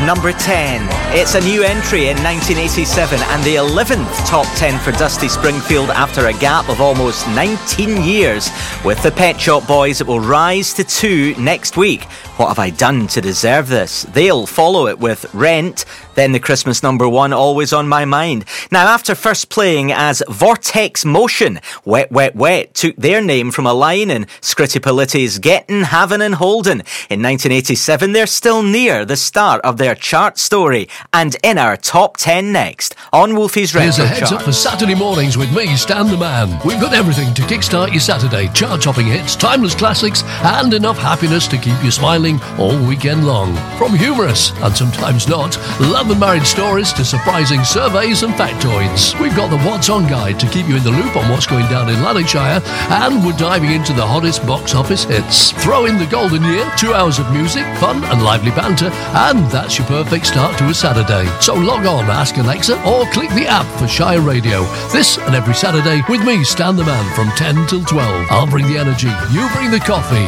number 10. It's a new entry in 1987 and the 11th top 10 for Dusty Springfield after a gap of almost 19 years. With the Pet Shop Boys, it will rise to 2 next week. What have I done to deserve this? They'll follow it with Rent, then the Christmas number 1, Always on My Mind. Now, after first playing as Vortex Motion, Wet, Wet, Wet took their name from a line in Scritti Politi's Gettin', Havin' and Holdin'. In 1987, they're still near the start of their chart story and in our top 10 next on Wolfie's Retro Chart. Here's a heads up for Saturday mornings with me, Stan the Man. We've got everything to kickstart your Saturday. Chart-topping hits, timeless classics and enough happiness to keep you smiling all weekend long. From humorous, and sometimes not, love and marriage stories to surprising surveys and factoids. We've got the What's On guide to keep you in the loop on what's going down in Lanarkshire, and we're diving into the hottest box office hits. Throw in the golden year, 2 hours of music, fun and lively banter, and that's your perfect start to a Saturday. So log on, ask Alexa, or click the app for Shire Radio. This and every Saturday with me, Stan the Man, from 10 till 12. I'll bring the energy, you bring the coffee.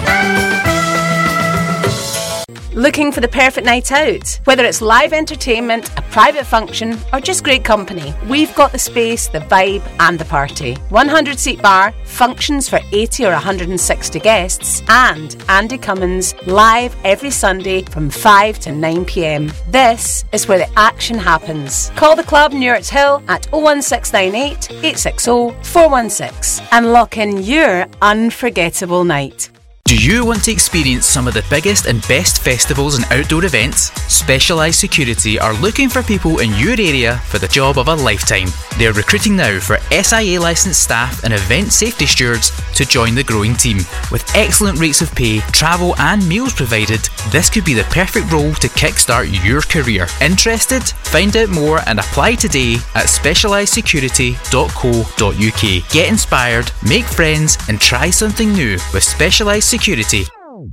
Looking for the perfect night out? Whether it's live entertainment, a private function, or just great company, we've got the space, the vibe, and the party. 100-seat bar, functions for 80 or 160 guests, and Andy Cummins live every Sunday from 5 to 9 p.m. This is where the action happens. Call the club Newart's Hill at 01698 860 416 and lock in your unforgettable night. Do you want to experience some of the biggest and best festivals and outdoor events? Specialised Security are looking for people in your area for the job of a lifetime. They're recruiting now for SIA licensed staff and event safety stewards to join the growing team. With excellent rates of pay, travel and meals provided, this could be the perfect role to kickstart your career. Interested? Find out more and apply today at specialisedsecurity.co.uk. Get inspired, make friends and try something new with Specialised Security.